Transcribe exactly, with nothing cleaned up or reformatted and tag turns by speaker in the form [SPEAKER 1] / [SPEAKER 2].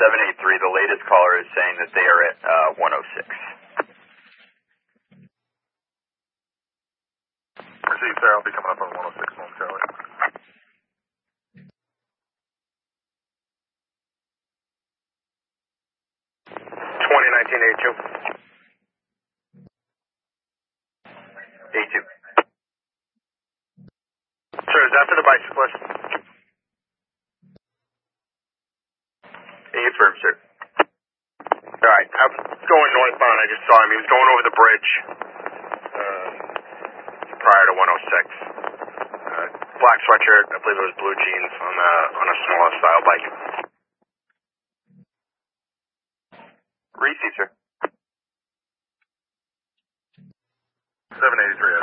[SPEAKER 1] seven eight three, the latest caller is saying that they are at uh, one oh six.
[SPEAKER 2] Received, sir. I'll be coming up on one oh six momentarily. twenty nineteen A two.
[SPEAKER 1] A two.
[SPEAKER 2] Sir, is that for the bicyclist?
[SPEAKER 1] Affirm, sir.
[SPEAKER 2] Alright, I'm going northbound. I just saw him. He was going over the bridge uh, prior to one oh six. Uh, black sweatshirt, I believe it was blue jeans on a, on a smaller style bike.
[SPEAKER 1] Receive, sir.
[SPEAKER 2] seven eighty-three,